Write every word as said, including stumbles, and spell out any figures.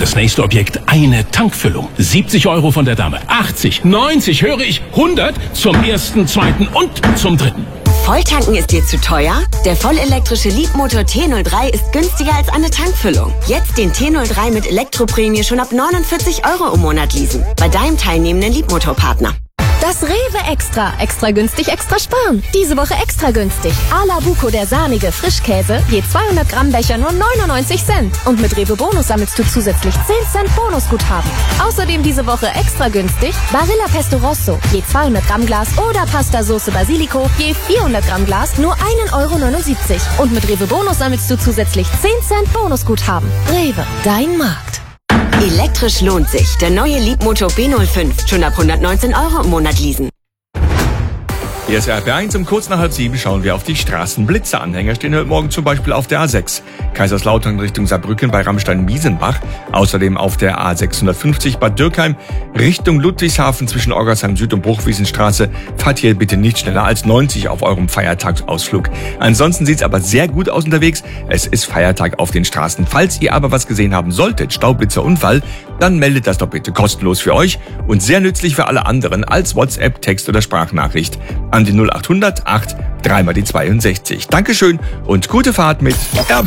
das nächste Objekt eine Tankfüllung. siebzig Euro von der Dame, achtzig, neunzig, höre ich, hundert zum ersten, zweiten und zum dritten. Volltanken ist dir zu teuer? Der vollelektrische Leapmotor T null drei ist günstiger als eine Tankfüllung. Jetzt den T null drei mit Elektroprämie schon ab neunundvierzig Euro im Monat leasen. Bei deinem teilnehmenden Leapmotor-Partner. Das Rewe Extra. Extra günstig, extra sparen. Diese Woche extra günstig. Ala Buco, der sahnige Frischkäse, je zweihundert Gramm Becher nur neunundneunzig Cent. Und mit Rewe Bonus sammelst du zusätzlich zehn Cent Bonusguthaben. Außerdem diese Woche extra günstig Barilla Pesto Rosso, je zweihundert Gramm Glas oder Pasta Sauce Basilico, je vierhundert Gramm Glas nur ein Euro neunundsiebzig. Und mit Rewe Bonus sammelst du zusätzlich zehn Cent Bonusguthaben. Rewe, dein Markt. Elektrisch lohnt sich. Der neue Leapmotor B null fünf. Schon ab hundertneunzehn Euro im Monat leasen. Hier ist R B eins, um kurz nach halb sieben schauen wir auf die Straßenblitze. Anhänger stehen heute Morgen zum Beispiel auf der A sechs. Kaiserslautern Richtung Saarbrücken bei Rammstein-Miesenbach. Außerdem auf der A sechshundertfünfzig Bad Dürkheim Richtung Ludwigshafen zwischen Orgersheim Süd und Bruchwiesenstraße. Fahrt hier bitte nicht schneller als neunzig auf eurem Feiertagsausflug. Ansonsten sieht's aber sehr gut aus unterwegs. Es ist Feiertag auf den Straßen. Falls ihr aber was gesehen haben solltet, Staublitzer, Unfall, dann meldet das doch bitte kostenlos für euch und sehr nützlich für alle anderen als WhatsApp, Text oder Sprachnachricht an die null acht hundert acht dreimal die zweiundsechzig. Dankeschön und gute Fahrt mit R B.